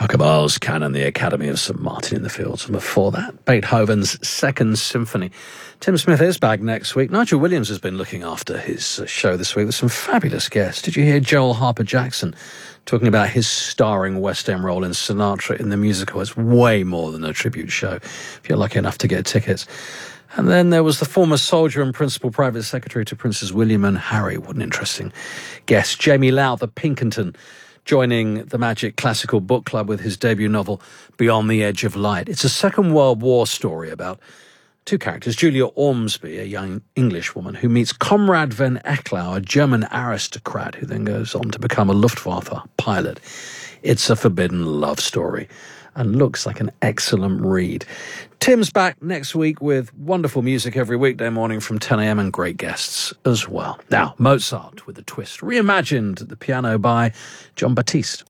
Cabals, Canon, the Academy of St. Martin in the Fields. And before that, Beethoven's Second Symphony. Tim Smith is back next week. Nigel Williams has been looking after his show this week with some fabulous guests. Did you hear Joel Harper-Jackson talking about his starring West End role in Sinatra in the musical? It's way more than a tribute show, if you're lucky enough to get tickets. And then there was the former soldier and principal private secretary to Princes William and Harry. What an interesting guest. Jamie Lowth of Pinkerton, joining the Magic Classical Book Club with his debut novel, Beyond the Edge of Light. It's a Second World War story about two characters, Julia Ormsby, a young English woman, who meets Conrad von Ecklau, a German aristocrat, who then goes on to become a Luftwaffe pilot. It's a forbidden love story and looks like an excellent read. Tim's back next week with wonderful music every weekday morning from 10 a.m. and great guests as well. Now, Mozart with a twist, reimagined at the piano by John Batiste.